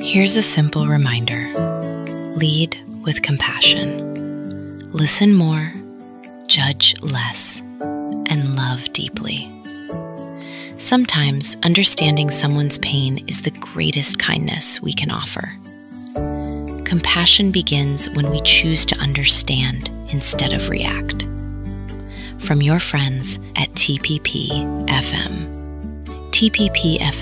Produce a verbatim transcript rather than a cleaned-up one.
Here's a simple reminder. Lead with compassion. Listen more, judge less, and love deeply. Sometimes understanding someone's pain is the greatest kindness we can offer. Compassion begins when we choose to understand instead of react. From your friends at T P P F M. T P P F